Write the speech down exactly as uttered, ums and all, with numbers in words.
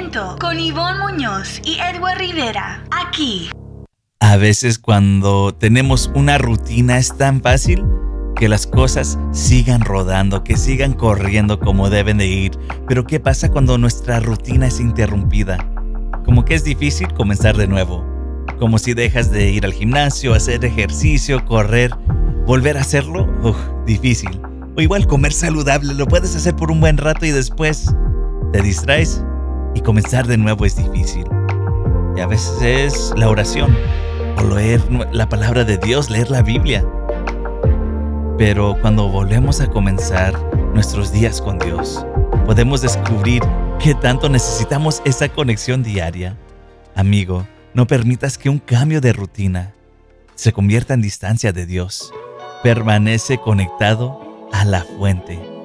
Momento con Ivonne Muñoz y Edward Rivera, aquí. A veces cuando tenemos una rutina es tan fácil que las cosas sigan rodando, que sigan corriendo como deben de ir. Pero ¿qué pasa cuando nuestra rutina es interrumpida? Como que es difícil comenzar de nuevo. Como si dejas de ir al gimnasio, hacer ejercicio, correr, volver a hacerlo, uf, difícil. O igual comer saludable, lo puedes hacer por un buen rato y después te distraes y comenzar de nuevo es difícil. Y a veces es la oración o leer la palabra de Dios, leer la Biblia. Pero cuando volvemos a comenzar nuestros días con Dios, podemos descubrir qué tanto necesitamos esa conexión diaria. Amigo, no permitas que un cambio de rutina se convierta en distancia de Dios. Permanece conectado a la fuente.